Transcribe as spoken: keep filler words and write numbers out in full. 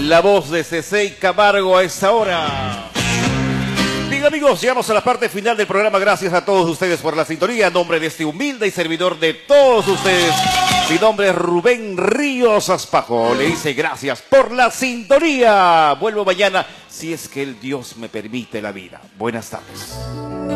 la voz de Cecey Camargo a esta hora. Bien, amigos, llegamos a la parte final del programa. Gracias a todos ustedes por la sintonía. En nombre de este humilde y servidor de todos ustedes, mi nombre es Rubén Ríos Aspajo. Le dice gracias por la sintonía. Vuelvo mañana, si es que el Dios me permite la vida. Buenas tardes.